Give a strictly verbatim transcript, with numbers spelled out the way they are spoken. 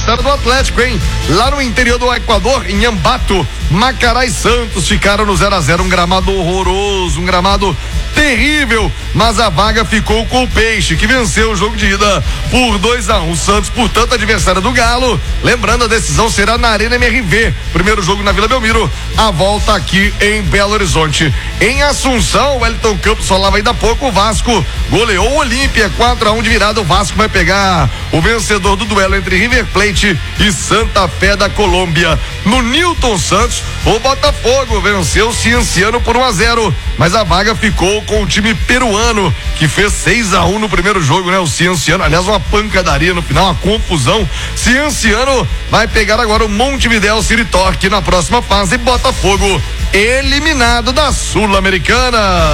vitória do Atlético, hein? Lá no interior do Equador, em Ambato, Macará e Santos ficaram no zero a zero, um gramado horroroso, um gramado terrível, mas a vaga ficou com o Peixe, que venceu o jogo de ida por dois a um. O Santos, portanto, adversário do Galo. Lembrando, a decisão será na Arena M R V. Primeiro jogo na Vila Belmiro, a volta aqui em Belo Horizonte. Em Assunção, o Wellington Campos falava ainda há pouco, o Vasco goleou o Olímpia, quatro a um de virada. O Vasco vai pegar o vencedor do duelo entre River Plate e Santa Fé da Colômbia. No Newton Santos, o Botafogo venceu o Cienciano por um a zero, mas a vaga ficou com o time peruano, que fez seis a um no primeiro jogo, né? O Cienciano, aliás, uma pancadaria no final, uma confusão. Cienciano vai pegar agora o Montevidéu City Torque na próxima fase. Botafogo eliminado da Sul-Americana.